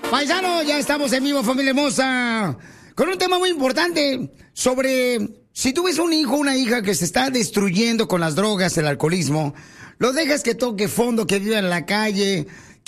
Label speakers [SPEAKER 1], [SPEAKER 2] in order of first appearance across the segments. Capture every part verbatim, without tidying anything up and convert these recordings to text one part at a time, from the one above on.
[SPEAKER 1] Paisano, ya estamos en vivo, familia hermosa, con un tema muy importante sobre si tú ves un hijo o una hija que se está destruyendo con las drogas, el alcoholismo, lo dejas que toque fondo, que viva en la calle,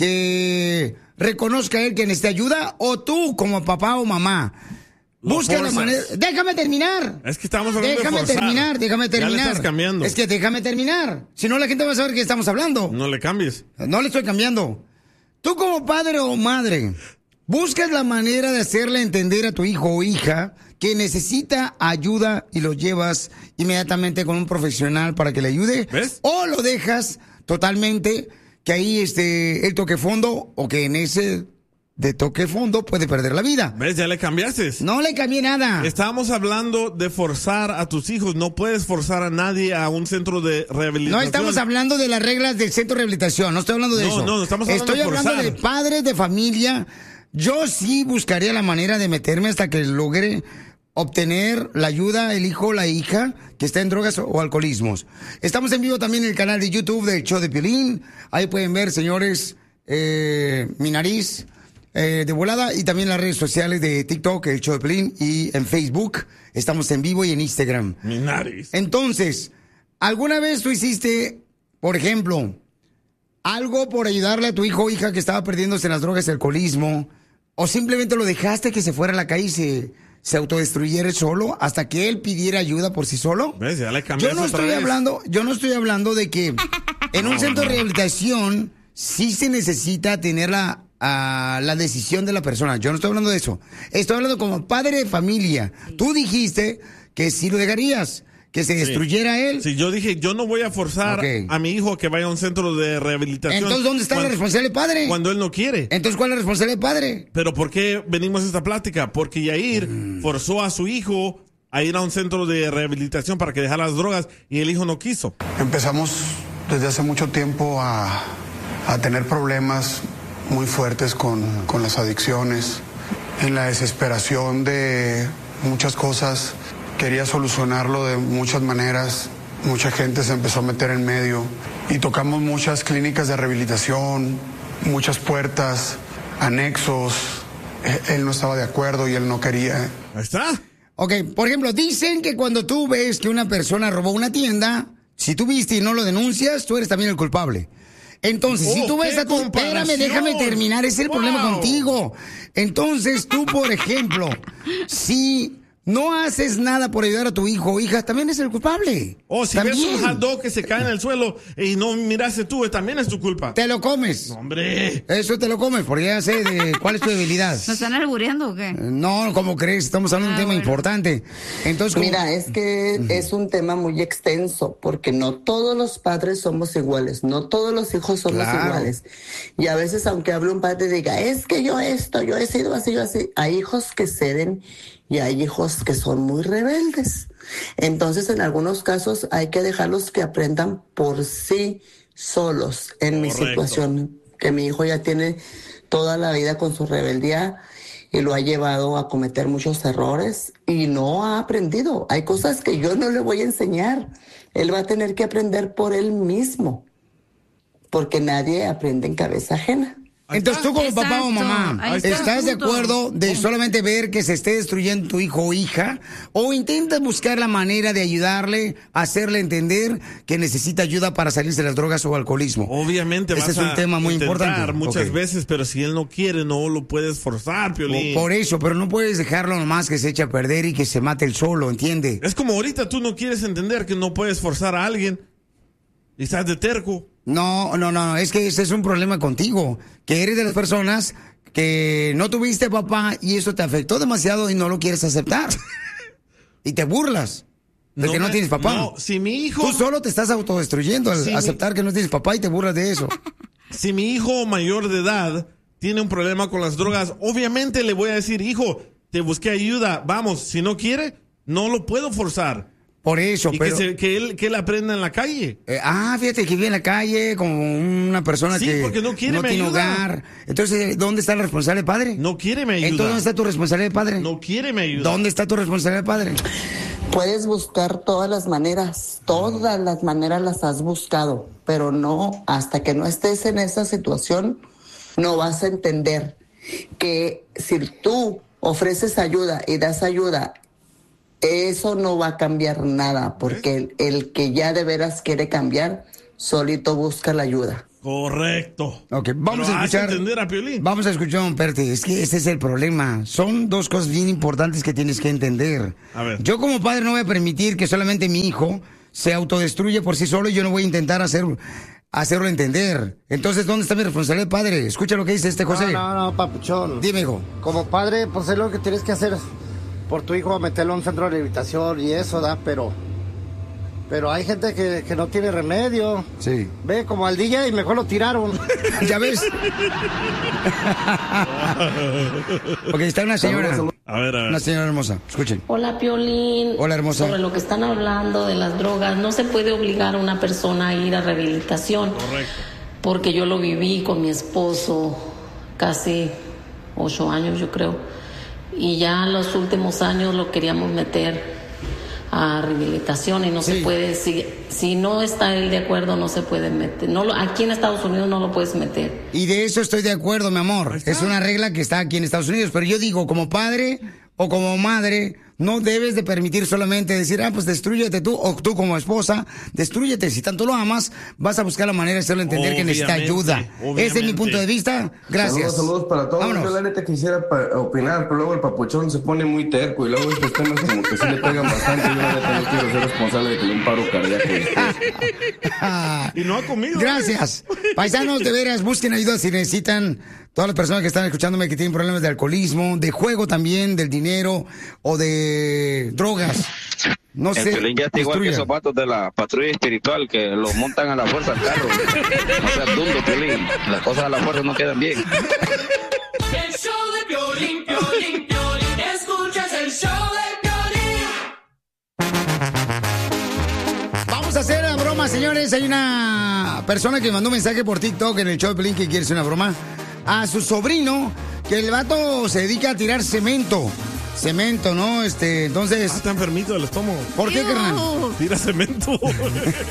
[SPEAKER 1] que reconozca a él que necesita ayuda, o tú como papá o mamá.
[SPEAKER 2] Lo
[SPEAKER 1] Busca
[SPEAKER 2] forzas.
[SPEAKER 1] la manera. Déjame terminar.
[SPEAKER 2] Es que estamos hablando
[SPEAKER 1] Déjame
[SPEAKER 2] de forzar.
[SPEAKER 1] terminar, déjame terminar.
[SPEAKER 2] Ya le estás cambiando.
[SPEAKER 1] Es que déjame terminar. Si no, la gente va a saber que estamos hablando.
[SPEAKER 2] No le cambies.
[SPEAKER 1] No le estoy cambiando. Tú como padre o madre, buscas la manera de hacerle entender a tu hijo o hija que necesita ayuda y lo llevas inmediatamente con un profesional para que le ayude.
[SPEAKER 2] ¿Ves?
[SPEAKER 1] O lo dejas totalmente que ahí este, él toque fondo o que en ese de toque fondo puede perder la vida.
[SPEAKER 2] ¿Ves? Ya le cambiaste.
[SPEAKER 1] No le cambié nada.
[SPEAKER 2] Estábamos hablando de forzar a tus hijos. No puedes forzar a nadie a un centro de rehabilitación.
[SPEAKER 1] No estamos hablando de las reglas del centro de rehabilitación, no estoy hablando de
[SPEAKER 2] No,
[SPEAKER 1] eso.
[SPEAKER 2] no, no estamos hablando
[SPEAKER 1] Estoy
[SPEAKER 2] de
[SPEAKER 1] hablando
[SPEAKER 2] forzar.
[SPEAKER 1] de padres de familia. Yo sí buscaría la manera de meterme hasta que logre obtener la ayuda, el hijo o la hija que está en drogas o alcoholismos. Estamos en vivo también en el canal de YouTube del Show de Piolín. Ahí pueden ver, señores, eh, mi nariz eh, de volada, y también las redes sociales de TikTok, el Show de Piolín, y en Facebook. Estamos en vivo y en Instagram.
[SPEAKER 2] Mi nariz.
[SPEAKER 1] Entonces, ¿alguna vez tú hiciste, por ejemplo, algo por ayudarle a tu hijo o hija que estaba perdiéndose en las drogas y el alcoholismo? ¿O simplemente lo dejaste que se fuera a la calle y se, se autodestruyera él solo hasta que él pidiera ayuda por sí solo?
[SPEAKER 2] ¿Ves? Ya le
[SPEAKER 1] Yo
[SPEAKER 2] cambiaste
[SPEAKER 1] no
[SPEAKER 2] otra
[SPEAKER 1] estoy
[SPEAKER 2] vez.
[SPEAKER 1] hablando, yo no estoy hablando de que en un centro de rehabilitación sí se necesita tener la, ah, la decisión de la persona. Yo no estoy hablando de eso. Estoy hablando como padre de familia. Tú dijiste que sí lo dejarías, que se destruyera él.
[SPEAKER 2] Sí, yo dije, yo no voy a forzar
[SPEAKER 1] Ok.
[SPEAKER 2] a mi hijo a que vaya a un centro de rehabilitación.
[SPEAKER 1] Entonces, ¿dónde está la
[SPEAKER 2] cuando-
[SPEAKER 1] responsabilidad del padre?
[SPEAKER 2] Cuando él no quiere.
[SPEAKER 1] Entonces, ¿cuál es la responsabilidad del padre?
[SPEAKER 2] Pero ¿por qué venimos a esta plática? Porque Yair
[SPEAKER 1] Mm.
[SPEAKER 2] forzó a su hijo a ir a un centro de rehabilitación para que dejara las drogas y el hijo no quiso.
[SPEAKER 3] Empezamos desde hace mucho tiempo a, a tener problemas muy fuertes con, con las adicciones. En la desesperación de muchas cosas, quería solucionarlo de muchas maneras. Mucha gente se empezó a meter en medio y tocamos muchas clínicas de rehabilitación, muchas puertas, anexos. Eh, Él no estaba de acuerdo y él no quería.
[SPEAKER 2] Ahí está.
[SPEAKER 1] Ok, por ejemplo, dicen que cuando tú ves que una persona robó una tienda, si tú viste y no lo denuncias, tú eres también el culpable. Entonces,
[SPEAKER 2] Oh,
[SPEAKER 1] si tú ves
[SPEAKER 2] qué
[SPEAKER 1] a tu... Espérame,
[SPEAKER 2] comparación.
[SPEAKER 1] déjame terminar, ese es el
[SPEAKER 2] Wow.
[SPEAKER 1] problema contigo. Entonces, tú, por ejemplo, si no haces nada por ayudar a tu hijo o hija, también es el culpable.
[SPEAKER 2] O si
[SPEAKER 1] también.
[SPEAKER 2] ves un hot dog que se cae en el suelo y no miraste tú, también es tu culpa.
[SPEAKER 1] Te lo comes.
[SPEAKER 2] Hombre.
[SPEAKER 1] Eso te lo comes, porque ya sé de cuál es tu debilidad.
[SPEAKER 4] ¿Nos están albureando o qué?
[SPEAKER 1] No, ¿cómo crees? Estamos hablando de
[SPEAKER 4] Ah,
[SPEAKER 1] un tema
[SPEAKER 4] bueno.
[SPEAKER 1] importante. Entonces, ¿cómo?
[SPEAKER 5] Mira, es que es un tema muy extenso, porque no todos los padres somos iguales, no todos los hijos somos
[SPEAKER 1] Claro.
[SPEAKER 5] iguales. Y a veces, aunque hable un padre y diga, es que yo esto, yo he sido así, yo así, hay hijos que ceden y hay hijos que son muy rebeldes. Entonces, en algunos casos hay que dejarlos que aprendan por sí solos. En mi
[SPEAKER 2] Correcto.
[SPEAKER 5] situación, que mi hijo ya tiene toda la vida con su rebeldía y lo ha llevado a cometer muchos errores y no ha aprendido. Hay cosas que yo no le voy a enseñar. Él va a tener que aprender por él mismo, porque nadie aprende en cabeza ajena.
[SPEAKER 1] Entonces tú como
[SPEAKER 4] Exacto,
[SPEAKER 1] papá o mamá,
[SPEAKER 4] ahí está el
[SPEAKER 1] ¿estás de
[SPEAKER 4] punto.
[SPEAKER 1] acuerdo de solamente ver que se esté destruyendo tu hijo o hija? ¿O intentas buscar la manera de ayudarle, hacerle entender que necesita ayuda para salirse de las drogas o alcoholismo?
[SPEAKER 2] Obviamente
[SPEAKER 1] Ese
[SPEAKER 2] vas
[SPEAKER 1] es un
[SPEAKER 2] a
[SPEAKER 1] tema muy
[SPEAKER 2] intentar
[SPEAKER 1] importante.
[SPEAKER 2] muchas
[SPEAKER 1] Ok.
[SPEAKER 2] veces, pero si él no quiere, no lo puedes forzar, Piolín.
[SPEAKER 1] Por eso, pero no puedes dejarlo nomás que se eche a perder y que se mate él solo, ¿entiende?
[SPEAKER 2] Es como ahorita tú no quieres entender que no puedes forzar a alguien y estás de terco.
[SPEAKER 1] No, no, no, es que ese es un problema contigo, que eres de las personas que no tuviste papá y eso te afectó demasiado y no lo quieres aceptar. Y te burlas de que no
[SPEAKER 2] me-
[SPEAKER 1] tienes papá.
[SPEAKER 2] No, si mi hijo...
[SPEAKER 1] Tú solo te estás autodestruyendo al
[SPEAKER 2] Sí, mi-
[SPEAKER 1] aceptar que no tienes papá y te burlas de eso.
[SPEAKER 2] Si mi hijo mayor de edad tiene un problema con las drogas, obviamente le voy a decir, hijo, te busqué ayuda, vamos, si no quiere, no lo puedo forzar.
[SPEAKER 1] Por eso,
[SPEAKER 2] Y
[SPEAKER 1] pero...
[SPEAKER 2] que, se- que él, que él aprenda en la calle.
[SPEAKER 1] eh, ah, fíjate que vive en la calle como una persona
[SPEAKER 2] Sí,
[SPEAKER 1] que
[SPEAKER 2] porque no quiere, me
[SPEAKER 1] tiene
[SPEAKER 2] ayuda.
[SPEAKER 1] hogar. Entonces, ¿dónde está la responsable padre?
[SPEAKER 2] No quiere me ayuda.
[SPEAKER 1] Entonces, ¿dónde está tu responsabilidad padre?
[SPEAKER 2] No quiere me ayuda.
[SPEAKER 1] ¿Dónde está tu responsabilidad padre?
[SPEAKER 5] Puedes buscar todas las maneras, todas las maneras las has buscado, pero no, hasta que no estés en esa situación, no vas a entender que si tú ofreces ayuda y das ayuda, eso no va a cambiar nada, porque el, el que ya de veras quiere cambiar, solito busca la ayuda.
[SPEAKER 2] Correcto.
[SPEAKER 1] Ok, vamos
[SPEAKER 2] Pero
[SPEAKER 1] a escuchar.
[SPEAKER 2] hay que entender a Piolín.
[SPEAKER 1] Vamos a escuchar, don Perte. Es que ese es el problema. Son dos cosas bien importantes que tienes que entender.
[SPEAKER 2] A ver.
[SPEAKER 1] Yo como padre no voy a permitir que solamente mi hijo se autodestruye por sí solo y yo no voy a intentar hacer, hacerlo entender. Entonces, ¿dónde está mi responsabilidad de padre? Escucha lo que dice este José.
[SPEAKER 4] No, no, no, papuchón.
[SPEAKER 1] Dime, hijo.
[SPEAKER 4] Como padre, pues es lo que tienes que hacer por tu hijo, meterlo a un centro de rehabilitación y eso, da, pero... Pero hay gente que, que no tiene remedio.
[SPEAKER 1] Sí.
[SPEAKER 4] Ve, como al D J y mejor lo tiraron.
[SPEAKER 1] ¿Ya ves? Ok, está una señora.
[SPEAKER 2] A ver, a ver.
[SPEAKER 1] Una señora hermosa. Escuchen.
[SPEAKER 6] Hola, Piolín.
[SPEAKER 1] Hola, hermosa.
[SPEAKER 6] Sobre lo que están hablando de las drogas, no se puede obligar a una persona a ir a rehabilitación.
[SPEAKER 2] Correcto.
[SPEAKER 6] Porque yo lo viví con mi esposo casi ocho años, yo creo. Y ya en los últimos años lo queríamos meter a rehabilitación y no
[SPEAKER 1] Sí.
[SPEAKER 6] se puede, si, si no está él de acuerdo, no se puede meter. No lo, aquí en Estados Unidos no lo puedes meter.
[SPEAKER 1] Y de eso estoy de acuerdo, mi amor.
[SPEAKER 2] Ahí está.
[SPEAKER 1] Es una regla que está aquí en Estados Unidos. Pero yo digo, como padre o como madre, no debes de permitir solamente decir, ah, pues destrúyete tú, o tú como esposa, destrúyete. Si tanto lo amas, vas a buscar la manera de hacerlo entender que necesita
[SPEAKER 2] Obviamente,
[SPEAKER 1] ayuda.
[SPEAKER 2] obviamente.
[SPEAKER 1] Ese es mi punto de vista. Gracias.
[SPEAKER 7] Saludos, saludos para todos.
[SPEAKER 1] Vámonos.
[SPEAKER 7] Yo la neta quisiera pa- opinar, pero luego el papuchón se pone muy terco y luego estos temas como que sí le pegan bastante. Yo la neta no quiero ser responsable de que le dé un paro cardíaco después.
[SPEAKER 1] Ah,
[SPEAKER 2] Y no ha comido.
[SPEAKER 1] Gracias. Paisanos, de veras, busquen ayuda si necesitan. Todas las personas que están escuchándome que tienen problemas de alcoholismo, de juego también, del dinero o de drogas. No
[SPEAKER 8] El
[SPEAKER 1] sé.
[SPEAKER 8] Piolín ya está igual que
[SPEAKER 1] destruyan.
[SPEAKER 8] esos vatos de la patrulla espiritual que los montan a la fuerza al carro. No seas dundo, Piolín. Las cosas a la fuerza no quedan bien.
[SPEAKER 9] El show de Piolín, Piolín, Piolín. Escuchas el show de Piolín.
[SPEAKER 1] Vamos a hacer la broma, señores. Hay una persona que mandó un mensaje por TikTok en el show de Pelín que quiere hacer una broma a su sobrino, que el vato se dedica a tirar cemento. Cemento, ¿no? Este, entonces...
[SPEAKER 2] Ah, está enfermito del estómago.
[SPEAKER 1] ¿Por qué, carnal?
[SPEAKER 2] Tira cemento.